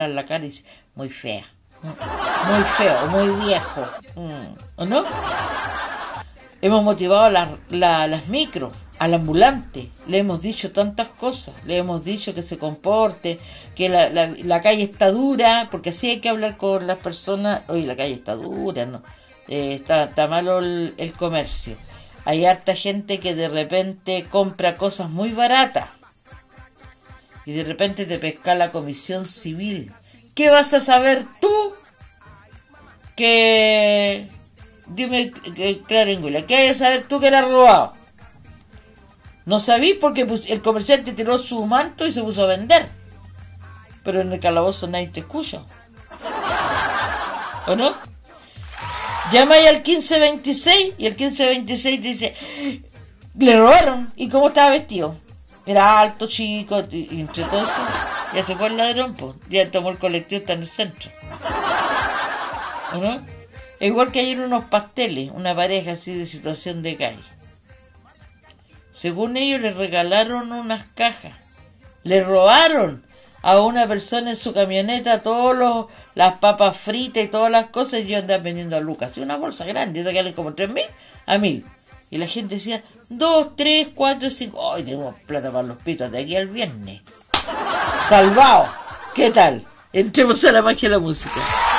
la cara y dice, muy fea, muy feo, muy viejo, ¿o no? Hemos motivado a las micros, al ambulante, le hemos dicho tantas cosas, le hemos dicho que se comporte, que la calle está dura, porque así hay que hablar con las personas, oye, la calle está dura, ¿no? Está malo el comercio. Hay harta gente que de repente compra cosas muy baratas y de repente te pesca la comisión civil. ¿Qué vas a saber tú que... Dime, Claríngula, ¿qué vas a saber tú que era robado? No sabís porque el comerciante tiró su manto y se puso a vender. Pero en el calabozo nadie te escucha. ¿O no? Llamáis al 1526 y el 1526 te dice, le robaron. ¿Y cómo estaba vestido? Era alto, chico, y entre todo eso, ya se fue el ladrón, pues. Ya tomó el colectivo, está en el centro. ¿O no? Es igual que ayer unos pasteles, una pareja así de situación de calle. Según ellos les regalaron unas cajas. Le robaron a una persona en su camioneta las papas fritas y todas las cosas y yo andaba vendiendo a Lucas. Y una bolsa grande, esa que vale como 3.000 a 1.000. Y la gente decía, 2, 3, 4, 5. ¡Ay, tenemos plata para los pitos de aquí al viernes! ¡Salvado! ¿Qué tal? Entremos a la magia de la música.